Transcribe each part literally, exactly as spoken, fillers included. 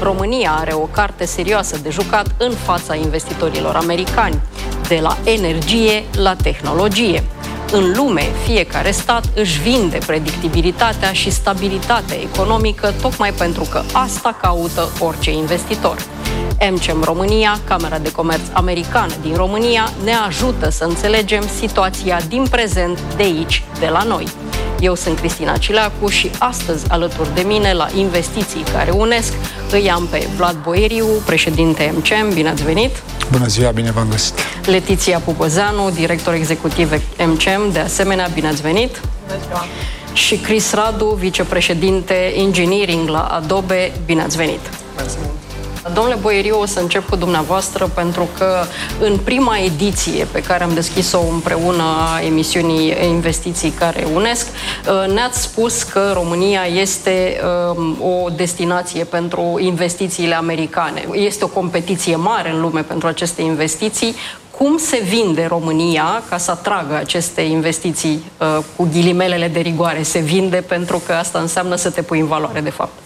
România are o carte serioasă de jucat în fața investitorilor americani, de la energie la tehnologie. În lume, fiecare stat își vinde predictibilitatea și stabilitatea economică tocmai pentru că asta caută orice investitor. AmCham România, Camera de Comerț Americană din România, ne ajută să înțelegem situația din prezent de aici, de la noi. Eu sunt Cristina Cileacu și astăzi, alături de mine, la Investiții care unesc, îi am pe Vlad Boieriu, președinte AmCham. Bine ați venit! Bună ziua, bine v-am găsit! Letiția Pupăzeanu, director executiv AmCham, de asemenea, bine ați venit! Bună ziua! Și Chris Radu, vicepreședinte Engineering la Adobe, bine ați venit! Bună ziua! Domnule Boieriu, o să încep cu dumneavoastră, pentru că în prima ediție pe care am deschis-o împreună a emisiunii Investiții care unesc, ne-ați spus că România este o destinație pentru investițiile americane. Este o competiție mare în lume pentru aceste investiții. Cum se vinde România ca să atragă aceste investiții cu ghilimelele de rigoare? Se vinde pentru că asta înseamnă să te pui în valoare, de fapt.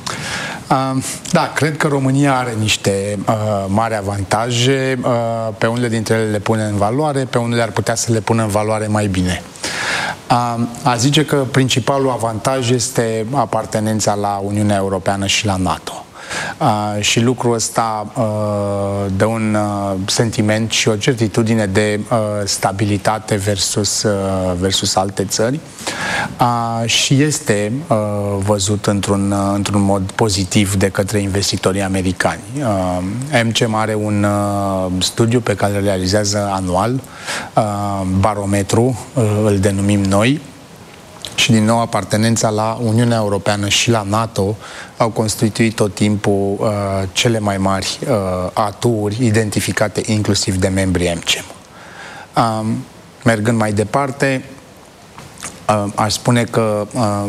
Da, cred că România are niște uh, mari avantaje, uh, pe unele dintre ele le pune în valoare, pe unele ar putea să le pună în valoare mai bine. Uh, a zice că principalul avantaj este apartenența la Uniunea Europeană și la NATO. Uh, și lucrul ăsta uh, dă un uh, sentiment și o certitudine de uh, stabilitate versus, uh, versus alte țări uh, și este uh, văzut într-un, uh, într-un mod pozitiv de către investitorii americani. Uh, AmCham are un uh, studiu pe care îl realizează anual, uh, barometru, uh, îl denumim noi, și din nou apartenența la Uniunea Europeană și la NATO au constituit tot timpul uh, cele mai mari uh, aturi identificate inclusiv de membrii AmCham. Uh, mergând mai departe, uh, aș spune că uh,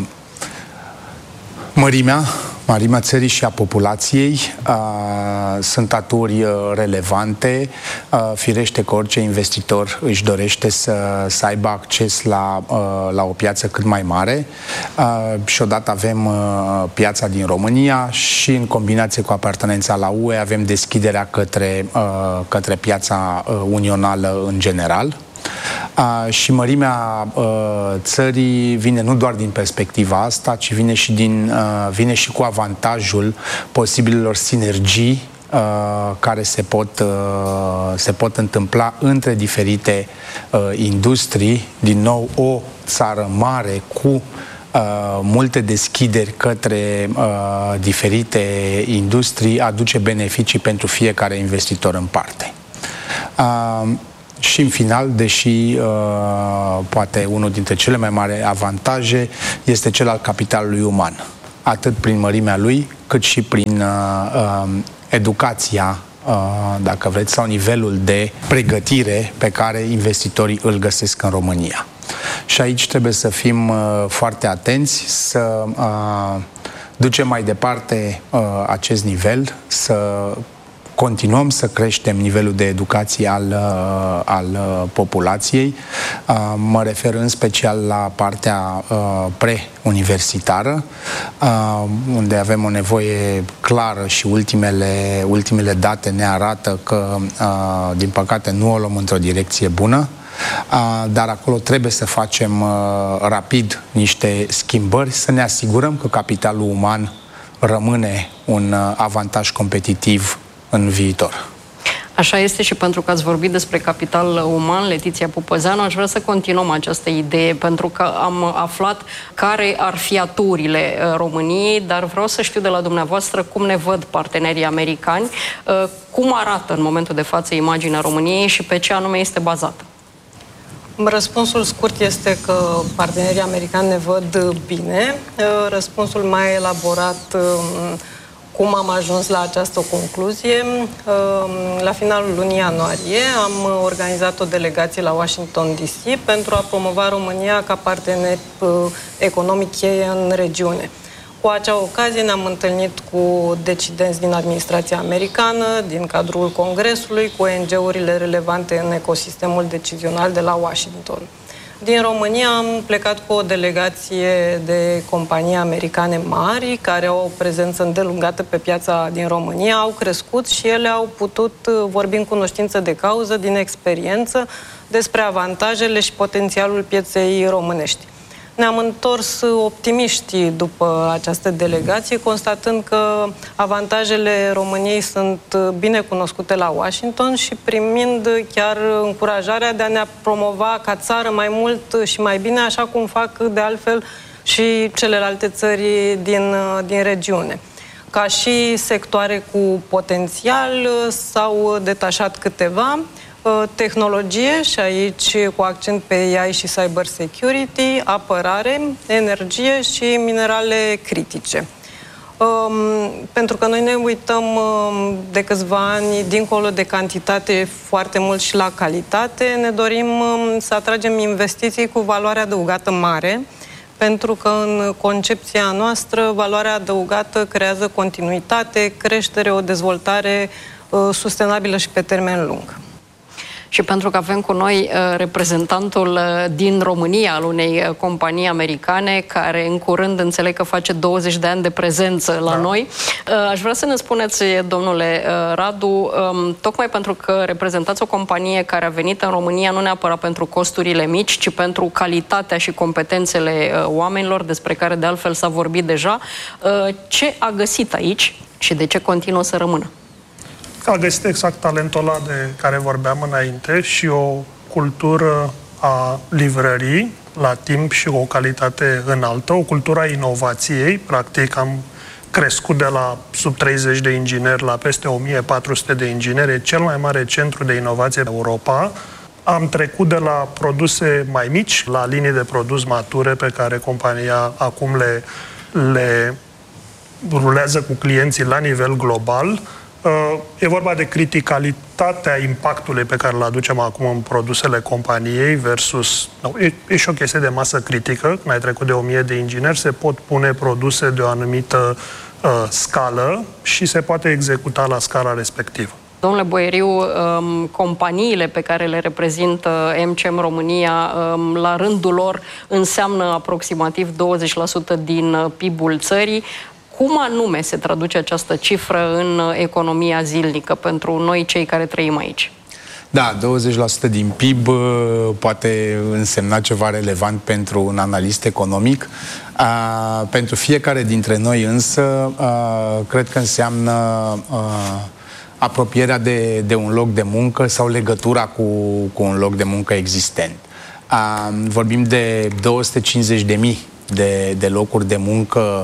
mărimea Mărimea țării și a populației uh, sunt aturi uh, relevante. Uh, firește că orice investitor își dorește să, să aibă acces la, uh, la o piață cât mai mare uh, și odată avem uh, piața din România și în combinație cu apartenența la U E avem deschiderea către, uh, către piața uh, unională în general. Uh, și mărimea uh, țării vine nu doar din perspectiva asta, ci vine și, din, uh, vine și cu avantajul posibilelor sinergii uh, care se pot, uh, se pot întâmpla între diferite uh, industrii. Din nou, o țară mare cu uh, multe deschideri către uh, diferite industrii aduce beneficii pentru fiecare investitor în parte. Uh, Și în final, deși uh, poate unul dintre cele mai mari avantaje este cel al capitalului uman, atât prin mărimea lui, cât și prin uh, uh, educația, uh, dacă vreți, sau nivelul de pregătire pe care investitorii îl găsesc în România. Și aici trebuie să fim uh, foarte atenți, să uh, ducem mai departe uh, acest nivel, să continuăm să creștem nivelul de educație al, al populației. Mă refer în special la partea pre-universitară, unde avem o nevoie clară și ultimele, ultimele date ne arată că, din păcate, nu o luăm într-o direcție bună, dar acolo trebuie să facem rapid niște schimbări, să ne asigurăm că capitalul uman rămâne un avantaj competitiv în viitor. Așa este, și pentru că ați vorbit despre capital uman, Letiția Pupăzeanu, aș vrea să continuăm această idee, pentru că am aflat care ar fi aturile României, dar vreau să știu de la dumneavoastră cum ne văd partenerii americani, cum arată în momentul de față imaginea României și pe ce anume este bazată. Răspunsul scurt este că partenerii americani ne văd bine. Răspunsul mai elaborat, cum am ajuns la această concluzie. La finalul lunii ianuarie am organizat o delegație la Washington D C pentru a promova România ca partener economic cheie în regiune. Cu acea ocazie ne-am întâlnit cu decidenți din administrația americană, din cadrul Congresului, cu O N G-urile relevante în ecosistemul decizional de la Washington. Din România am plecat cu o delegație de companii americane mari care au o prezență îndelungată pe piața din România, au crescut și ele au putut vorbi în cunoștință de cauză, din experiență, despre avantajele și potențialul pieței românești. Ne-am întors optimiști după această delegație, constatând că avantajele României sunt bine cunoscute la Washington și primind chiar încurajarea de a ne promova ca țară mai mult și mai bine, așa cum fac de altfel și celelalte țări din, din regiune. Ca și sectoare cu potențial s-au detașat câteva. Tehnologie, și aici cu accent pe A I și cyber security, apărare, energie și minerale critice. Um, pentru că noi ne uităm um, de câțiva ani dincolo de cantitate foarte mult și la calitate, ne dorim um, să atragem investiții cu valoare adăugată mare, pentru că în concepția noastră valoarea adăugată creează continuitate, creștere, o dezvoltare uh, sustenabilă și pe termen lung. Și pentru că avem cu noi uh, reprezentantul uh, din România al unei uh, companii americane care în curând înțeleg că face douăzeci de ani de prezență la da. noi. Uh, aș vrea să ne spuneți, domnule uh, Radu, um, tocmai pentru că reprezentați o companie care a venit în România nu neapărat pentru costurile mici, ci pentru calitatea și competențele uh, oamenilor, despre care de altfel s-a vorbit deja. Uh, ce a găsit aici și de ce continuă să rămână? A găsit exact talentul ăla de care vorbeam înainte și o cultură a livrării la timp și o calitate înaltă, o cultură a inovației. Practic am crescut de la sub treizeci de ingineri la peste o mie patru sute de ingineri, e cel mai mare centru de inovație în Europa. Am trecut de la produse mai mici la linii de produs mature pe care compania acum le, le rulează cu clienții la nivel global. E vorba de criticalitatea impactului pe care îl aducem acum în produsele companiei versus... No, e, e și o chestie de masă critică. Când ai trecut de o mie de ingineri, se pot pune produse de o anumită uh, scală și se poate executa la scala respectivă. Domnule Boieriu, um, companiile pe care le reprezintă M C M România, um, la rândul lor, înseamnă aproximativ douăzeci la sută din P I B-ul țării. Cum anume se traduce această cifră în economia zilnică pentru noi, cei care trăim aici? Da, douăzeci la sută din P I B poate însemna ceva relevant pentru un analist economic. Uh, pentru fiecare dintre noi însă, uh, cred că înseamnă uh, apropierea de, de un loc de muncă sau legătura cu, cu un loc de muncă existent. Uh, vorbim de două sute cincizeci de mii de, de locuri de muncă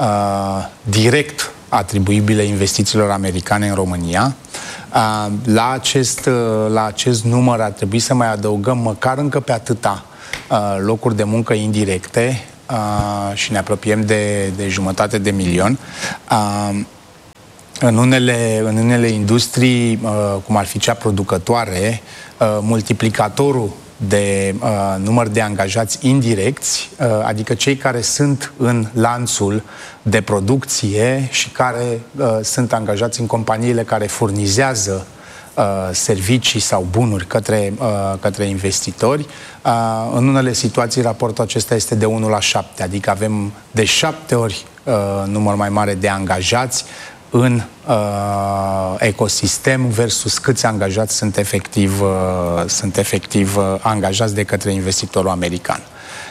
Uh, direct atribuibile investițiilor americane în România. Uh, la, acest, uh, la acest număr ar trebui să mai adăugăm măcar încă pe atâta uh, locuri de muncă indirecte uh, și ne apropiem de, de jumătate de milion. Uh, în, unele, în unele industrii, uh, cum ar fi cea producătoare, uh, multiplicatorul de uh, număr de angajați indirecți, uh, adică cei care sunt în lanțul de producție și care uh, sunt angajați în companiile care furnizează uh, servicii sau bunuri către, uh, către investitori. Uh, în unele situații raportul acesta este de unu la șapte, adică avem de șapte ori uh, număr mai mare de angajați în uh, ecosistem versus câți angajați sunt efectiv, uh, sunt efectiv uh, angajați de către investitorul american.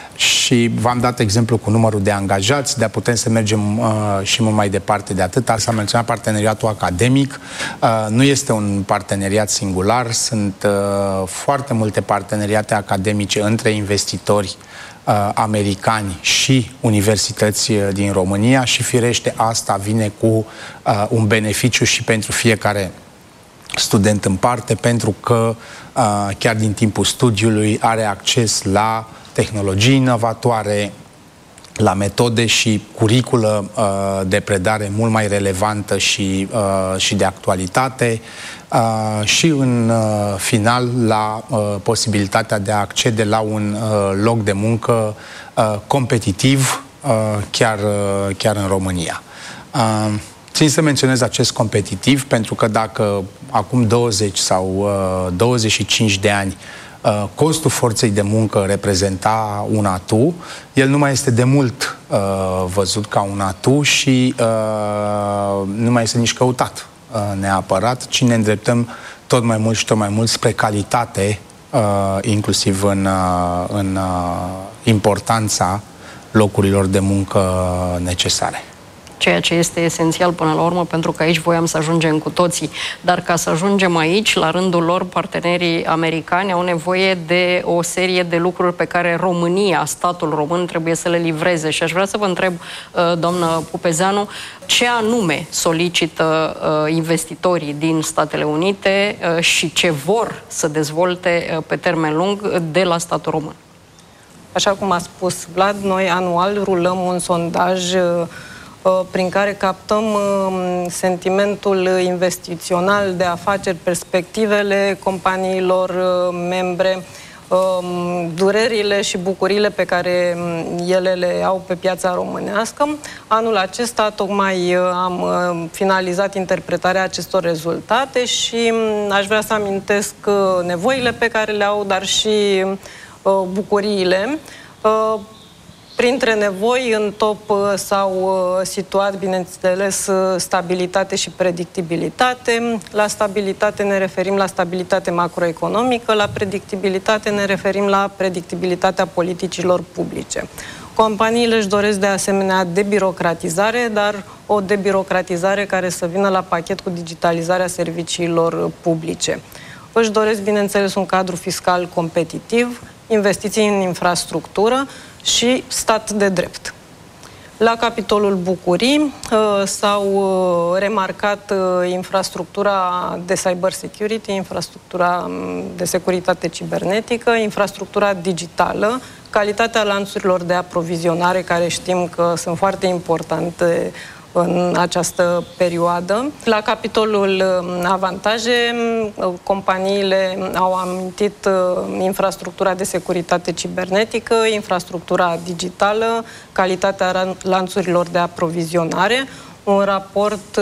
Și v-am dat exemplu cu numărul de angajați, de a putem să mergem uh, și mult mai departe de atât. S-a menționat parteneriatul academic. Uh, nu este un parteneriat singular, sunt uh, foarte multe parteneriate academice între investitori uh, americani și universități uh, din România și firește asta vine cu uh, un beneficiu și pentru fiecare student în parte, pentru că uh, chiar din timpul studiului are acces la tehnologii inovatoare, la metode și curiculă uh, de predare mult mai relevantă și, uh, și de actualitate uh, și în uh, final la uh, posibilitatea de a accede la un uh, loc de muncă uh, competitiv uh, chiar, uh, chiar în România. Uh, Țin să menționez acest competitiv pentru că dacă acum douăzeci sau uh, douăzeci și cinci de ani uh, costul forței de muncă reprezenta un atu, el nu mai este de mult uh, văzut ca un atu și uh, nu mai este nici căutat uh, neapărat, ci ne îndreptăm tot mai mult și tot mai mult spre calitate, uh, inclusiv în, uh, în uh, importanța locurilor de muncă necesare. Ceea ce este esențial până la urmă, pentru că aici voiam să ajungem cu toții. Dar ca să ajungem aici, la rândul lor, partenerii americani au nevoie de o serie de lucruri pe care România, statul român, trebuie să le livreze. Și aș vrea să vă întreb, doamnă Pupezeanu, ce anume solicită investitorii din Statele Unite și ce vor să dezvolte pe termen lung de la statul român? Așa cum a spus Vlad, noi anual rulăm un sondaj prin care captăm sentimentul investițional de afaceri, perspectivele companiilor membre, durerile și bucuriile pe care ele le au pe piața românească. Anul acesta tocmai am finalizat interpretarea acestor rezultate și aș vrea să amintesc nevoile pe care le au, dar și bucuriile. Printre nevoi, în top s-au situat, bineînțeles, stabilitate și predictibilitate. La stabilitate ne referim la stabilitate macroeconomică, la predictibilitate ne referim la predictibilitatea politicilor publice. Companiile își doresc de asemenea debirocratizare, dar o debirocratizare care să vină la pachet cu digitalizarea serviciilor publice. Își doresc, bineînțeles, un cadru fiscal competitiv, investiții în infrastructură și stat de drept. La capitolul bucurii s-au remarcat infrastructura de cyber security, infrastructura de securitate cibernetică, infrastructura digitală, calitatea lanțurilor de aprovizionare, care știm că sunt foarte importante în această perioadă. La capitolul avantaje, companiile au amintit infrastructura de securitate cibernetică, infrastructura digitală, calitatea lanțurilor de aprovizionare, un raport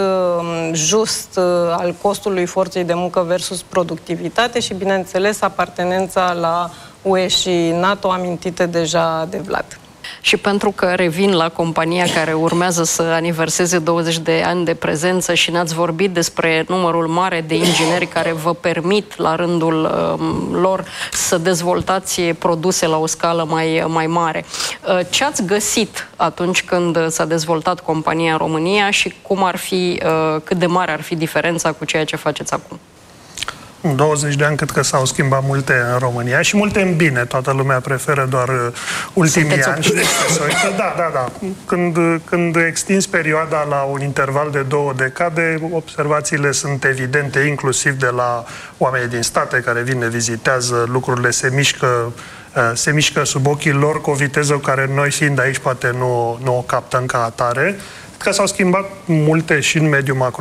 just al costului forței de muncă versus productivitate și, bineînțeles, apartenența la U E și NATO, amintite deja de Vlad. Și pentru că revin la compania care urmează să aniverseze douăzeci de ani de prezență și ne-ați vorbit despre numărul mare de ingineri care vă permit la rândul um, lor să dezvoltați produse la o scală mai, mai mare. Uh, ce ați găsit atunci când s-a dezvoltat compania în România și cum ar fi, uh, cât de mare ar fi diferența cu ceea ce faceți acum? În douăzeci de ani cred că s-au schimbat multe în România și multe în bine. Toată lumea preferă doar ultimii Sunteți ani. Și da, da, da. Când, când extinzi perioada la un interval de două decade, observațiile sunt evidente, inclusiv de la oamenii din state care vin, ne vizitează, lucrurile se mișcă, se mișcă sub ochii lor cu o viteză care noi, fiind aici, poate nu, nu o captăm ca atare. Că s-au schimbat multe și în mediul macro